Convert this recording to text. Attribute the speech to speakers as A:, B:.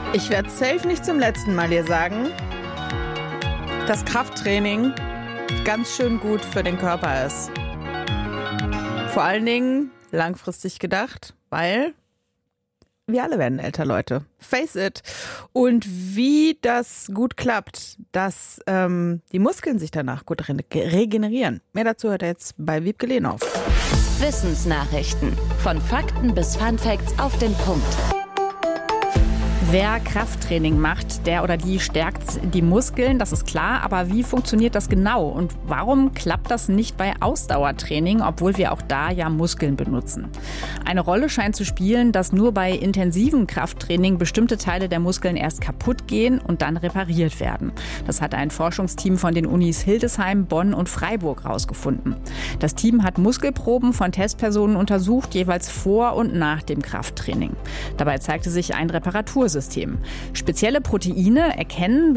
A: Ich werde safe nicht zum letzten Mal hier sagen, dass Krafttraining ganz schön gut für den Körper ist. Vor allen Dingen langfristig gedacht, weil wir alle werden älter, Leute. Face it. Und wie das gut klappt, dass die Muskeln sich danach gut regenerieren. Mehr dazu hört ihr jetzt bei Wiebke Lehnhoff.
B: Wissensnachrichten. Von Fakten bis Funfacts auf den Punkt.
C: Wer Krafttraining macht, der oder die stärkt die Muskeln, das ist klar. Aber wie funktioniert das genau? Und warum klappt das nicht bei Ausdauertraining, obwohl wir auch da ja Muskeln benutzen? Eine Rolle scheint zu spielen, dass nur bei intensivem Krafttraining bestimmte Teile der Muskeln erst kaputt gehen und dann repariert werden. Das hat ein Forschungsteam von den Unis Hildesheim, Bonn und Freiburg herausgefunden. Das Team hat Muskelproben von Testpersonen untersucht, jeweils vor und nach dem Krafttraining. Dabei zeigte sich ein Reparatursystem. Spezielle Proteine erkennen